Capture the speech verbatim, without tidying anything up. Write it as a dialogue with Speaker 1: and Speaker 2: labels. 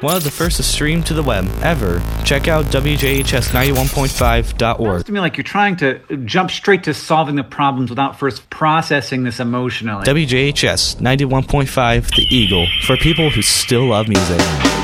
Speaker 1: One of the first to stream to the web ever. Check out W J H S ninety-one point five dot org.
Speaker 2: Sounds to me like you're trying to jump straight to solving the problems without first processing this emotionally.
Speaker 1: W J H S ninety-one point five The Eagle, for people who still love music.